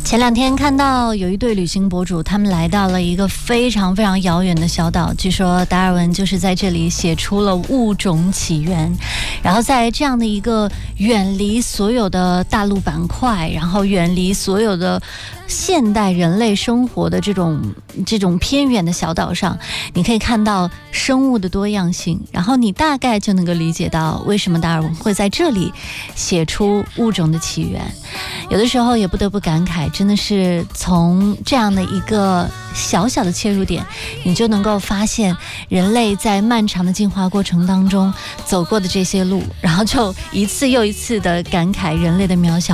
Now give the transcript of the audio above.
前2天看到有一对旅行博主，他们来到了一个非常非常遥远的小岛，据说达尔文就是在这里写出了物种起源。然后在这样的一个远离所有的大陆板块，然后远离所有的现代人类生活的这种偏远的小岛上，你可以看到生物的多样性，然后你大概就能够理解到为什么达尔文会在这里写出物种的起源。有的时候也不得不感慨，真的是从这样的一个小小的切入点，你就能够发现人类在漫长的进化过程当中走过的这些路，然后就一次又一次的感慨人类的渺小。